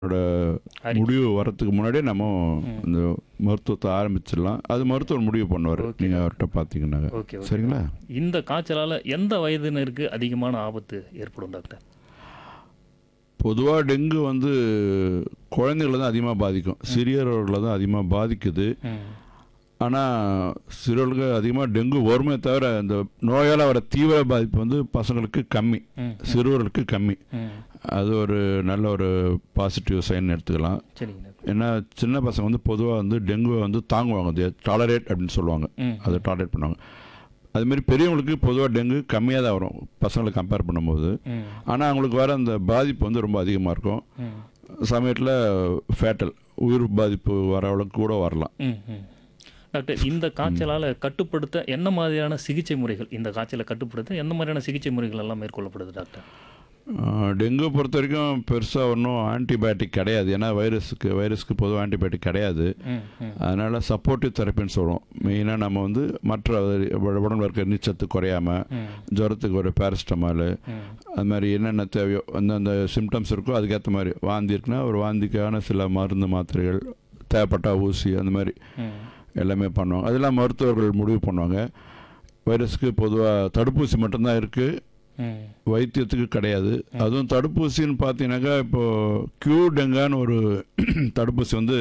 அறிக்கை. முடிவு வரத்துக்கு முன்னாடியே நம்ம ம். இந்த மருத்துவத்தை ஆரம்பிச்சிடலாம். அது மருத்துவர் முடிவு பண்ணுவார் ஓகே நீங்கள் டாக்டர். அவர்கிட்ட பார்த்தீங்கன்னாங்க. ஓகே ஓகே சரிங்களா? டாக்டர். இந்த காய்ச்சலால் எந்த வயதினருக்கு அதிகமான ஆபத்து ஏற்படும் டாக்டர்? பொதுவாக டெங்கு வந்து குழந்தைகளை தான் அதிகமாக பாதிக்கும், சிறியவர்களை தான் அதிகமாக பாதிக்குது. ம். ஆனால் சிறுவர்களுக்கு அதிகமாக டெங்கு வருமே தவிர இந்த நோயால் வர தீவிர பாதிப்பு வந்து பசங்களுக்கு கம்மி, ம். சிறுவர்களுக்கு கம்மி. ம். அது ஒரு நல்ல ஒரு பாசிட்டிவ் சைன் எடுத்துக்கலாம். சரிங்க டாக்டர். ஏன்னா சின்ன பசங்க வந்து பொதுவாக வந்து டெங்குவை வந்து தாங்குவாங்க, அது டாலரேட் அப்படின்னு சொல்லுவாங்க, ம். அதை டாலரேட் பண்ணுவாங்க. அதுமாரி பெரியவங்களுக்கு பொதுவாக டெங்கு கம்மியாக தான் வரும் பசங்களை கம்பேர் பண்ணும்போது. ம். ஆனால் அவங்களுக்கு வர அந்த பாதிப்பு வந்து ரொம்ப அதிகமாக இருக்கும். ம். சமயத்தில் ஃபேட்டல் உயிர் பாதிப்பு வர அளவுக்கு கூட வரலாம். ம். ம். டாக்டர், இந்த காய்ச்சலால் கட்டுப்படுத்த என்ன மாதிரியான சிகிச்சை முறைகள், இந்த காய்ச்சலை கட்டுப்படுத்த எந்த மாதிரியான சிகிச்சை முறைகள் எல்லாம் மேற்கொள்ளப்படுது டாக்டர்? டெங்கு பொறுத்த வரைக்கும் பெருசாக ஒன்றும் ஆன்டிபயோட்டிக் கிடையாது. ஏன்னா வைரஸ்க்கு பொதுவாக ஆன்டிபயோட்டிக் கிடையாது. ம். ம். அதனால் சப்போர்ட்டிவ் தெரப்பின்னு சொல்லுவோம். மெயினாக நம்ம வந்து மற்ற உடம்புல இருக்க நீச்சத்து குறையாமல் ம். ஜுரத்துக்கு ஒரு பேரஸ்டமால் ம். அது மாதிரி என்னென்ன தேவையோ அந்தந்த சிம்டம்ஸ் இருக்கோ அதுக்கேற்ற மாதிரி, வாந்தி இருக்குன்னா ஒரு வாந்திக்கான சில மருந்து மாத்திரைகள், தேவைப்பட்ட ஊசி, அந்த மாதிரி ம். எல்லாமே பண்ணுவாங்க. அதெல்லாம் மருத்துவர்கள் முடிவு பண்ணுவாங்க. வைரஸுக்கு பொதுவாக தடுப்பூசி மட்டும்தான் இருக்குது, ம். வைத்தியத்துக்கு கிடையாது. அதுவும் தடுப்பூசின்னு பார்த்தீங்கன்னாக்கா இப்போது க்யூ டெங்கான்னு ஒரு தடுப்பூசி வந்து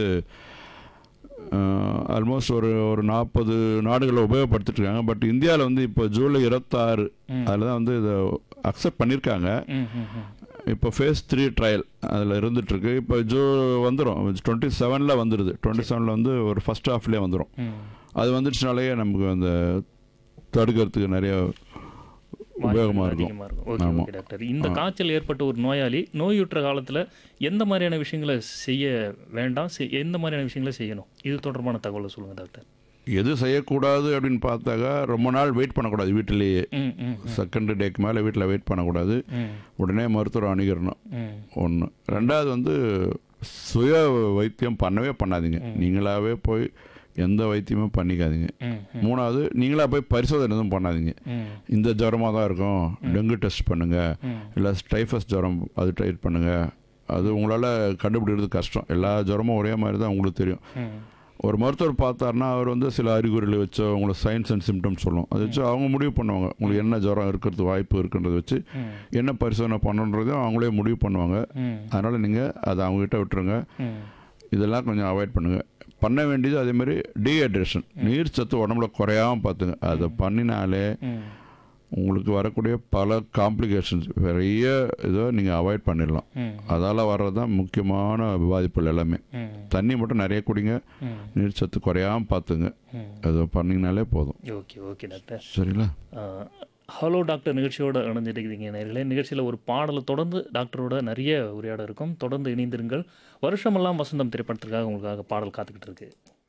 ஆல்மோஸ்ட் ஒரு ஒரு 40 நாடுகளில் உபயோகப்படுத்திட்டு இருக்காங்க. பட் இந்தியாவில் வந்து இப்போ ஜூலை 26 ம். அதில் தான் வந்து இதை அக்செப்ட் பண்ணியிருக்காங்க. ம். ம். ம். இப்போ ஃபேஸ் 3 ட்ரையல் அதில் இருந்துகிட்ருக்கு. இப்போ வந்துடும், 27 வந்துடுது. 27 வந்து ஒரு ஃபஸ்ட் ஹாஃப்லேயே வந்துடும். ம். அது வந்துடுச்சுனாலேயே நமக்கு அந்த தடுக்கிறதுக்கு நிறைய உபயோகமாக வாய்ப்புகள் இருக்கும். அதிகமாக இருக்கும். ஓகே ஆமாம். Okay doctor. இந்த காய்ச்சல் ஏற்பட்ட ஒரு நோயாளி நோயுற்ற காலத்தில் எந்த மாதிரியான விஷயங்களை செய்ய வேண்டாம், எந்த மாதிரியான விஷயங்களை செய்யணும், இது தொடர்பான தகவலை சொல்லுங்கள் டாக்டர். எது செய்யக்கூடாது அப்படின்னு பார்த்தாக்கா, ரொம்ப நாள் வெயிட் பண்ணக்கூடாது வீட்டிலேயே. ம். ம். செகண்ட் டேக்கு மேலே வீட்டில் வெயிட் பண்ணக்கூடாது. ம். உடனே மருத்துவரை அணுகிடணும். ம். ஒன்று. ரெண்டாவது வந்து சுய வைத்தியம் பண்ணவே பண்ணாதீங்க. நீங்களாகவே போய் எந்த வைத்தியமும் பண்ணிக்காதீங்க. ம். ம். மூணாவது, நீங்களாக போய் பரிசோதனை எதுவும் பண்ணாதீங்க. ம். இந்த ஜுரமாக தான் இருக்கும், டெங்கு டெஸ்ட் பண்ணுங்கள், ம். இல்லை டைஃபஸ் ஜுரம் அது ட்ரைட் பண்ணுங்கள். அது உங்களால் கண்டுபிடிக்கிறது கஷ்டம். எல்லா ஜுரமும் ஒரே மாதிரி தான் உங்களுக்கு தெரியும். ம். ஒரு மருத்துவர் பார்த்தாருன்னா அவர் வந்து சில அறிகுறிகளை வச்சு உங்களுக்கு சைன்ஸ் அண்ட் சிம்டம்ஸ் சொல்லும். அதை வச்சு அவங்க முடிவு பண்ணுவாங்க உங்களுக்கு என்ன ஜுரம் இருக்கிறது வாய்ப்பு இருக்குன்றதை வச்சு ம். என்ன பரிசோதனை பண்ணுன்றதையும் அவங்களே முடிவு பண்ணுவாங்க. ம். அதனால் நீங்கள் அதை அவங்ககிட்ட விட்டுருங்க. ம். இதெல்லாம் கொஞ்சம் அவாய்ட் பண்ணுங்கள். பண்ண வேண்டியது அதேமாதிரி டீஹைட்ரேஷன், நீர் சத்து உடம்புல குறையாமல் பார்த்துங்க. அதை பண்ணினாலே ம். உங்களுக்கு வரக்கூடிய பல காம்ப்ளிகேஷன்ஸ் நிறைய இதை நீங்கள் அவாய்ட் பண்ணிடலாம். ம். அதால் வர்றது தான் முக்கியமான பாதிப்புகள் எல்லாமே. ம். தண்ணி மட்டும் நிறைய குடிங்க, ம். நீர் சத்து குறையாமல் பார்த்துங்க. ம். அதை பண்ணிங்கனாலே போதும். Okay okay doctor. சரிங்களா? ஹலோ டாக்டர் நிகழ்ச்சியோட இணைஞ்சிருக்கிறீங்க நேர்களே. நிகழ்ச்சியில் ஒரு பாடலை தொடர்ந்து டாக்டரோட நிறைய உரையாட இருக்கும். தொடர்ந்து இணைந்திருங்கள். வருஷமெல்லாம் வசந்தம் திரைப்படத்திற்காக உங்களுக்காக பாடல் காத்துக்கிட்டு இருக்கு.